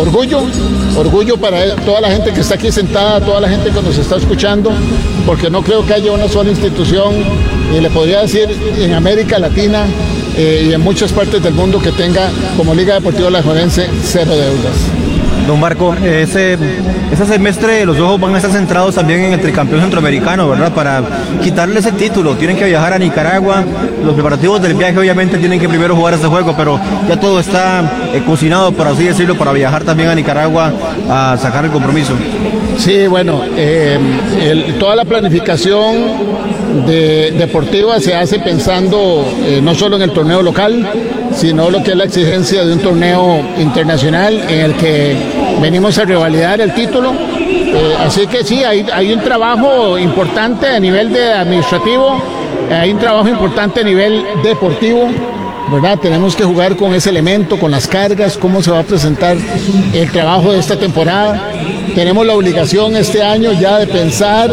orgullo para toda la gente que está aquí sentada, toda la gente que nos está escuchando, porque no creo que haya una sola institución, y le podría decir en América Latina y en muchas partes del mundo, que tenga como Liga Deportiva Alajuelense 0 deudas. Don Marco, ese semestre los ojos van a estar centrados también en el tricampeón centroamericano, ¿verdad? Para quitarle ese título, tienen que viajar a Nicaragua. Los preparativos del viaje obviamente tienen que primero jugar ese juego, pero ya todo está cocinado, por así decirlo, para viajar también a Nicaragua a sacar el compromiso. Sí, bueno, toda la planificación deportiva se hace pensando no solo en el torneo local, sino lo que es la exigencia de un torneo internacional en el que venimos a revalidar el título. Así que sí, hay un trabajo importante a nivel administrativo, hay un trabajo importante a nivel deportivo, ¿verdad? Tenemos que jugar con ese elemento, con las cargas, cómo se va a presentar el trabajo de esta temporada. Tenemos la obligación este año ya de pensar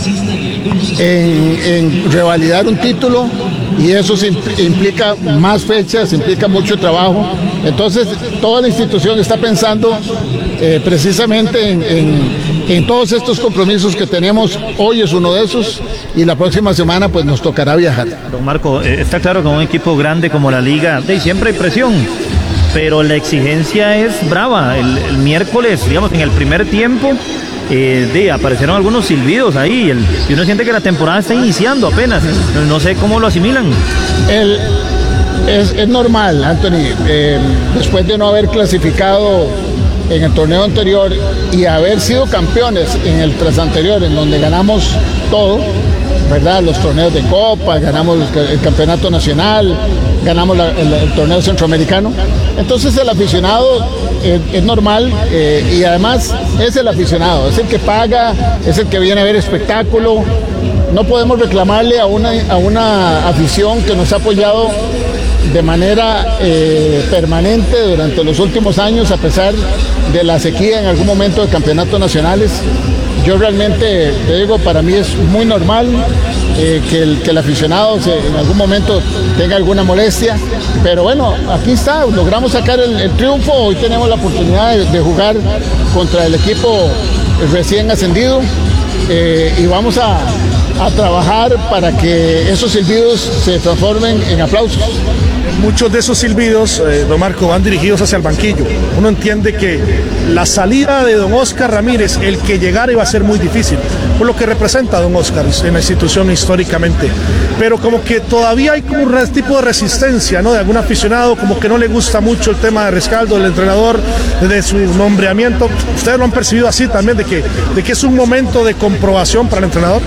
en revalidar un título, y eso implica más fechas, implica mucho trabajo. Entonces toda la institución está pensando precisamente en todos estos compromisos que tenemos. Hoy es uno de esos, y la próxima semana pues nos tocará viajar. Don Marco, está claro que un equipo grande como la Liga, siempre hay presión, pero la exigencia es brava. El miércoles, digamos, en el primer tiempo, aparecieron algunos silbidos ahí, y uno siente que la temporada está iniciando apenas. No sé cómo lo asimilan. Es normal, Anthony, después de no haber clasificado en el torneo anterior y haber sido campeones en el tras anterior, en donde ganamos todo, ¿verdad? Los torneos de Copa, ganamos el campeonato nacional, ganamos el torneo centroamericano. Entonces el aficionado es normal, y además es el aficionado, es el que paga, es el que viene a ver espectáculo. No podemos reclamarle a una afición que nos ha apoyado de manera permanente durante los últimos años, a pesar de la sequía en algún momento de campeonatos nacionales. Yo realmente, te digo, para mí es muy normal que el aficionado en algún momento tenga alguna molestia, pero bueno, aquí está, logramos sacar el triunfo. Hoy tenemos la oportunidad de jugar contra el equipo recién ascendido, y vamos a trabajar para que esos silbidos se transformen en aplausos. Muchos de esos silbidos, don Marco, van dirigidos hacia el banquillo. Uno entiende que la salida de don Oscar Ramírez, el que llegara, iba a ser muy difícil, por lo que representa a don Oscar en la institución históricamente. Pero como que todavía hay como un tipo de resistencia, ¿no? De algún aficionado, como que no le gusta mucho el tema de Rescaldo, del entrenador, de su nombreamiento. ¿Ustedes lo han percibido así también, de que es un momento de comprobación para el entrenador?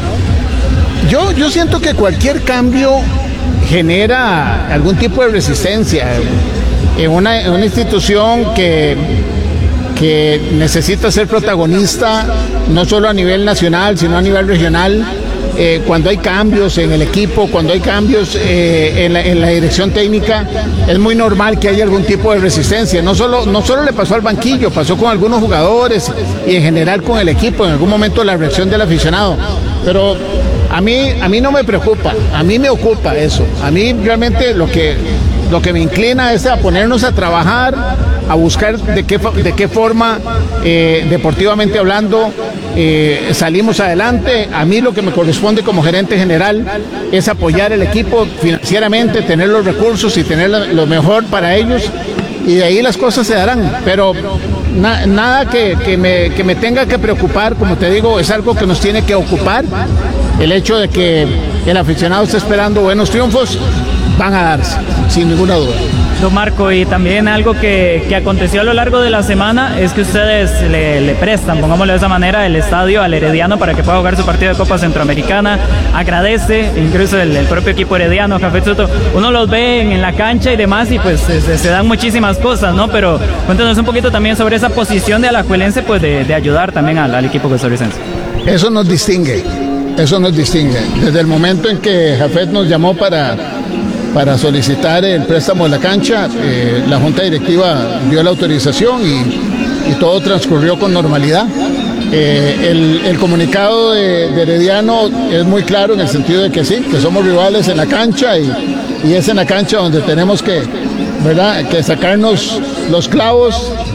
Yo siento que cualquier cambio genera algún tipo de resistencia en una institución que necesita ser protagonista, no solo a nivel nacional, sino a nivel regional. Cuando hay cambios en el equipo, cuando hay cambios en la dirección técnica, es muy normal que haya algún tipo de resistencia. No solo le pasó al banquillo, pasó con algunos jugadores y en general con el equipo, en algún momento la reacción del aficionado. Pero a mí no me preocupa, a mí me ocupa eso. A mí realmente lo que me inclina es a ponernos a trabajar, a buscar de qué forma, deportivamente hablando, salimos adelante. A mí lo que me corresponde como gerente general es apoyar el equipo financieramente, tener los recursos y tener lo mejor para ellos, y de ahí las cosas se darán. Pero nada que me tenga que preocupar. Como te digo, es algo que nos tiene que ocupar. El hecho de que el aficionado esté esperando buenos triunfos, van a darse, sin ninguna duda. Don Marco, y también algo que aconteció a lo largo de la semana es que ustedes le prestan, pongámoslo de esa manera, el estadio al Herediano para que pueda jugar su partido de Copa Centroamericana. Agradece, incluso el propio equipo herediano, Café Soto. Uno los ve en la cancha y demás, y pues se dan muchísimas cosas, ¿no? Pero cuéntanos un poquito también sobre esa posición de alajuelense, pues de ayudar también al equipo costarricense. Eso nos distingue. Desde el momento en que Jafet nos llamó para solicitar el préstamo de la cancha, la Junta Directiva dio la autorización y todo transcurrió con normalidad. El comunicado de Herediano es muy claro en el sentido de que sí, que somos rivales en la cancha, y es en la cancha donde tenemos que sacarnos los clavos